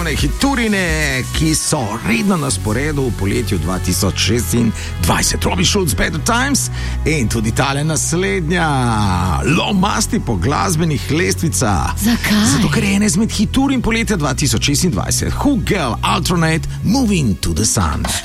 Hiturine, ki so redno na sporedu v poletju 2026. Robbie Schulz, Better Times in tudi tale naslednja, Low Masti po glasbenih lestvicah. Zakaj? Zato, ker je ena izmed hiturin poletja 2026. Who Girl Alternate, Moving to the Sun.